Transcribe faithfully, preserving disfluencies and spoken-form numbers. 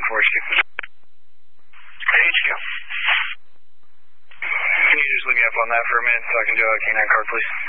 four six. H Q. Can you just leave me up on that for a minute so I can do a K nine card, please?